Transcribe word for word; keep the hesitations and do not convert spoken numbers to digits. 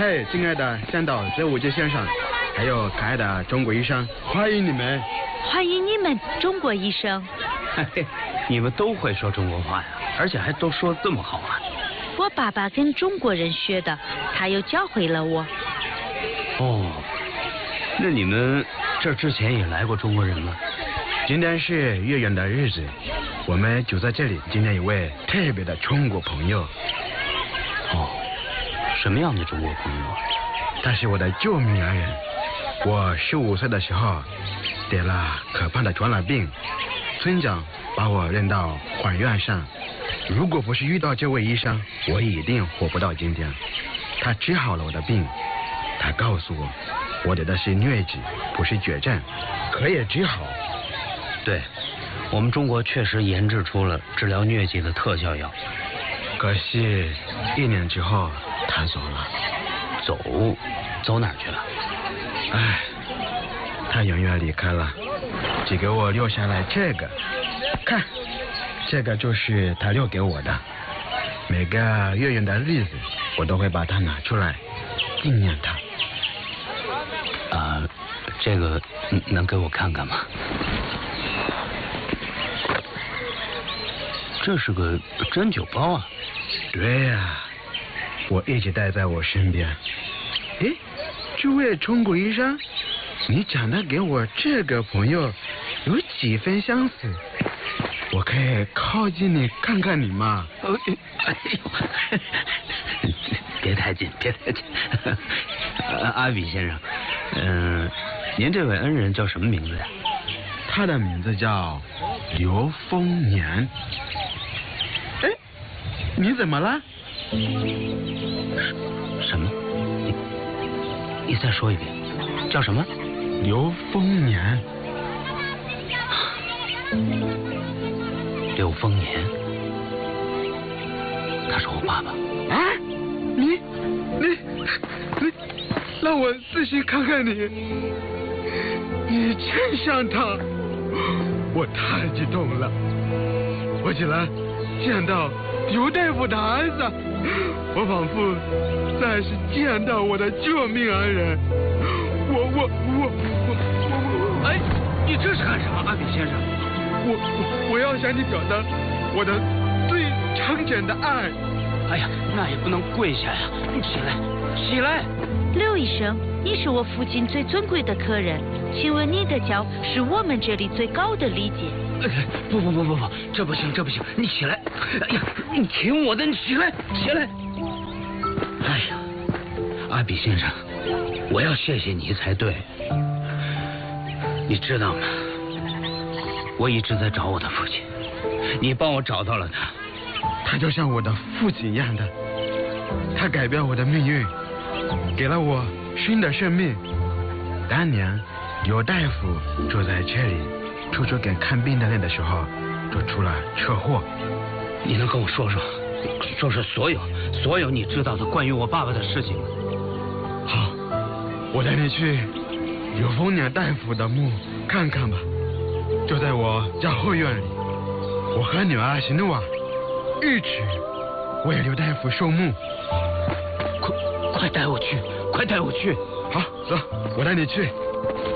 嘿，亲爱的向导周武杰先生，还有可爱的中国医生，欢迎你们！ 欢迎你们，中国医生。 嘿，你们都会说中国话呀，而且还都说得这么好啊！ 我爸爸跟中国人学的，他又教会了我。 哦，那你们这之前也来过中国人吗？ 今天是月圆的日子，我们就在这里纪念一位特别的中国朋友。 哦，什么样的中国朋友？ 他是我的救命恩人。我十五岁的时候得了可怕的传染病，村长把我扔到管院上。如果不是遇到这位医生，我一定活不到今天。他治好了我的病，他告诉我，我得的是疟疾，不是绝症，可以治好。 对，我们中国确实研制出了治疗疟疾的特效药。 可惜一年之后他走了。 走？走哪儿去了？ 唉，他永远离开了，只给我留下来这个。看，这个就是他留给我的。每个月圆的日子，我都会把它拿出来纪念他。 啊、呃，这个能给我看看吗？这是个针灸包啊。 对呀、啊，我一直带在我身边。诶，这位中国医生，你长得给我这个朋友有几分相似，我可以靠近你看看你吗？ 哎呦，别太近，别太近。阿比先生，嗯、呃，您这位恩人叫什么名字呀？ 他的名字叫刘丰年。哎，你怎么了？ 什么？你你再说一遍，叫什么？ 刘丰年。 刘丰年，他是我爸爸。 啊？你你你，让我仔细看看你，你真像他，我太激动了，我竟然见到刘大夫的儿子，我仿佛再是见到我的救命恩人。我我我我我， 哎，你这是干什么，阿比先生？ 我我我要向你表达我的最诚恳的爱。 哎呀，那也不能跪下呀！你起来，起来！ 刘医生，你是我父亲最尊贵的客人，请问你的脚是我们这里最高的礼节。 哎，不不不不不，这不行，这不行！你起来！哎呀，你听我的，你起来，起来！哎呀，阿比先生，我要谢谢你才对。你知道吗？我一直在找我的父亲，你帮我找到了他。 他就像我的父亲一样的，他改变我的命运，给了我新的生命。当年刘大夫住在这里，处处给看病的人的时候，就出了车祸。 你能跟我说说，说说所有所有你知道的关于我爸爸的事情吗？ 好，我带你去刘丰年大夫的墓看看吧，就在我家后院里。我和女儿喜怒啊一起为刘大夫守墓。 快快带我去，快带我去！ 好，走，我带你去。